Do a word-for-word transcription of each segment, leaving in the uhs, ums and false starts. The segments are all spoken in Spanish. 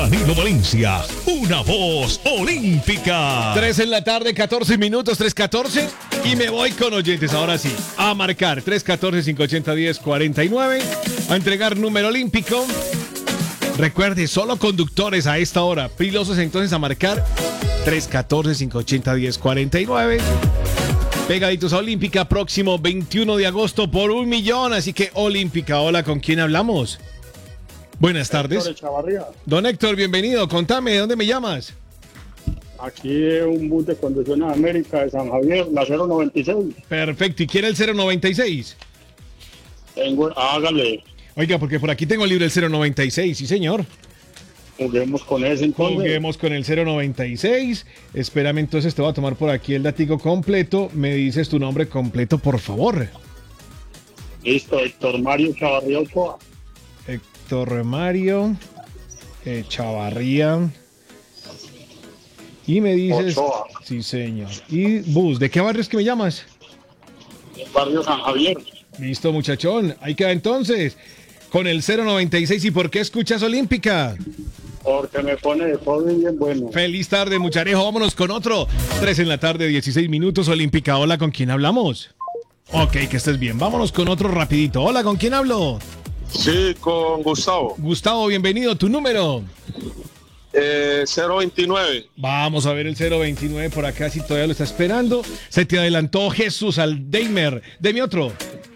Danilo Valencia, una voz olímpica. tres en la tarde, catorce minutos, tres catorce. Y me voy con oyentes, ahora sí, a marcar tres catorce, cinco ochenta, diez cuarenta y nueve, a entregar número olímpico. Recuerde, solo conductores a esta hora. Pilosos entonces a marcar tres catorce, cinco ochenta, diez cuarenta y nueve. Pegaditos a Olímpica, próximo veintiuno de agosto por un millón. Así que Olímpica, hola, ¿con quién hablamos? Buenas tardes. Héctor Echavarría. Don Héctor, bienvenido. Contame, ¿de dónde me llamas? Aquí un bus de Conducciones América de San Javier, la cero noventa y seis. Perfecto, ¿y quiere el cero noventa y seis? Tengo, hágale, Oiga, porque por aquí tengo libre el cero noventa y seis, sí señor. juguemos con ese entonces. Juguemos con el cero noventa y seis. Espérame, entonces te voy a tomar por aquí el datico completo. Me dices tu nombre completo, por favor. Listo, Héctor Mario Echavarría Ochoa. Héctor Mario Echavarría. Y me dices... Ochoa. Sí, señor. Y bus, ¿de qué barrio es que me llamas? Barrio San Javier. Listo, muchachón. Ahí queda entonces. Con el cero noventa y seis. ¿Y por qué escuchas Olímpica? Porque me pone de todo y bien bueno. Feliz tarde, mucharejo. Vámonos con otro. tres en la tarde, dieciséis minutos. Olímpica. Hola, ¿con quién hablamos? Ok, que estés bien. Vámonos con otro rapidito. Hola, ¿con quién hablo? Sí, con Gustavo. Gustavo, bienvenido. ¿Tu número? Eh, cero veintinueve. Vamos a ver el cero veintinueve por acá si todavía lo está esperando. Se te adelantó Jesús Aldeimer. Deme otro.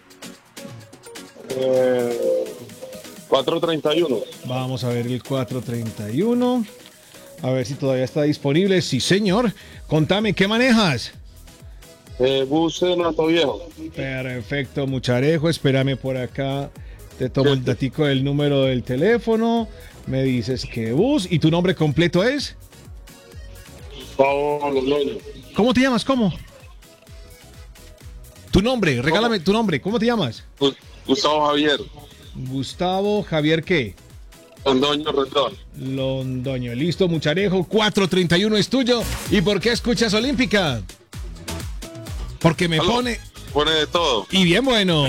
Eh, cuatrocientos treinta y uno. Vamos a ver el cuatrocientos treinta y uno. A ver si todavía está disponible. Sí, señor. Contame, ¿qué manejas? Eh, bus en Alto Viejo. Perfecto, mucharejo. Espérame por acá. Te tomo el datico del número del teléfono. Me dices que bus. ¿Y tu nombre completo es? Gustavo Londoño. ¿Cómo te llamas? ¿Cómo? Tu nombre, regálame tu nombre. ¿Cómo te llamas? Gu- Gustavo Javier. Gustavo Javier, ¿qué? Londoño Rendón. Londoño. Listo, mucharejo. cuatrocientos treinta y uno es tuyo. ¿Y por qué escuchas Olímpica? Porque me Aló. pone... Pone de todo. Y bien bueno.